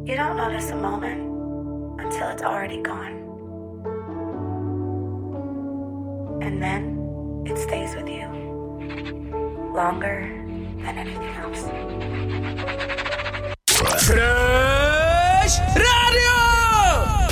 You don't notice a moment until it's already gone. And then it stays with you longer than anything else.